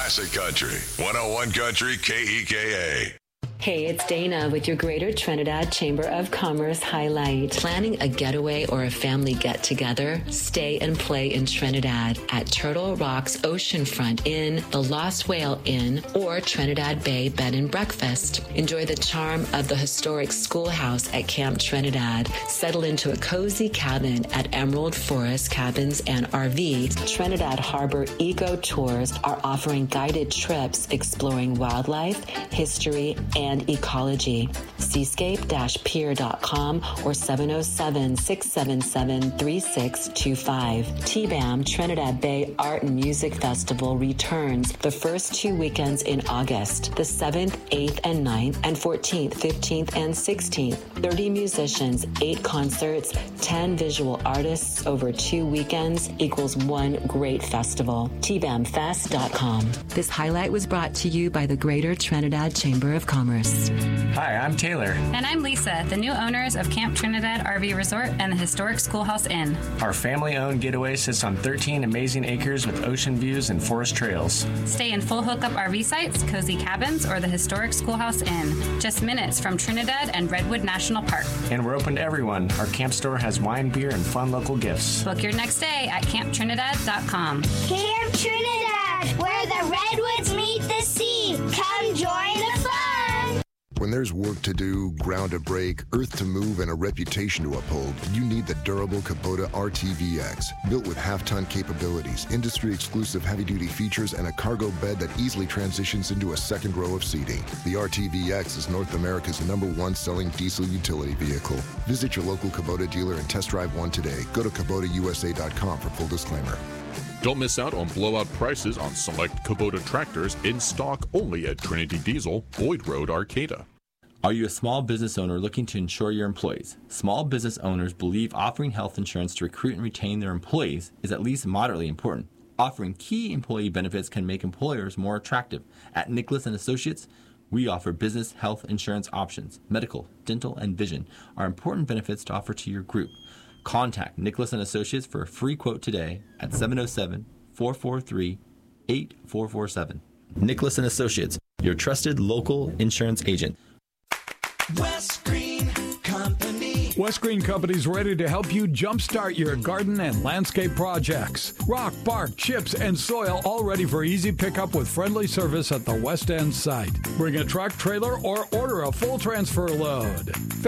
Classic Country. 101 Country KEKA. Hey, it's Dana with your Greater Trinidad Chamber of Commerce highlight. Planning a getaway or a family get-together? Stay and play in Trinidad at Turtle Rocks Oceanfront Inn, the Lost Whale Inn, or Trinidad Bay Bed and Breakfast. Enjoy the charm of the historic schoolhouse at Camp Trinidad. Settle into a cozy cabin at Emerald Forest Cabins and RV. Trinidad Harbor Eco Tours are offering guided trips exploring wildlife, history, and ecology. Seascape-pier.com or 707-677-3625. TBAM Trinidad Bay Art and Music Festival returns the first 2 weekends in August, the 7th, 8th, and 9th, and 14th, 15th, and 16th. 30 musicians, 8 concerts, 10 visual artists over 2 weekends equals one great festival. TBAMFest.com. This highlight was brought to you by the Greater Trinidad Chamber of Commerce. Hi, I'm Taylor. And I'm Lisa, the new owners of Camp Trinidad RV Resort and the historic Schoolhouse Inn. Our family-owned getaway sits on 13 amazing acres with ocean views and forest trails. Stay in full hookup RV sites, cozy cabins, or the historic Schoolhouse Inn, just minutes from Trinidad and Redwood National Park. And we're open to everyone. Our camp store has wine, beer, and fun local gifts. Book your next day at camptrinidad.com. Camp Trinidad, where the redwoods meet the sea. Come join the fun. When there's work to do, ground to break, earth to move, and a reputation to uphold, you need the durable Kubota RTVX. Built with half-ton capabilities, industry-exclusive heavy-duty features, and a cargo bed that easily transitions into a second row of seating. The RTVX is North America's #1 selling diesel utility vehicle. Visit your local Kubota dealer and test drive one today. Go to KubotaUSA.com for full disclaimer. Don't miss out on blowout prices on select Kubota tractors in stock only at Trinity Diesel, Boyd Road, Arcata. Are you a small business owner looking to insure your employees? Small business owners believe offering health insurance to recruit and retain their employees is at least moderately important. Offering key employee benefits can make employers more attractive. At Nicholas & Associates, we offer business health insurance options. Medical, dental, and vision are important benefits to offer to your group. Contact Nicholas & Associates for a free quote today at 707-443-8447. Nicholas & Associates, your trusted local insurance agent. West Green Company. West Green Company's ready to help you jumpstart your garden and landscape projects. Rock, bark, chips, and soil all ready for easy pickup with friendly service at the West End site. Bring a truck, trailer, or order a full transfer load.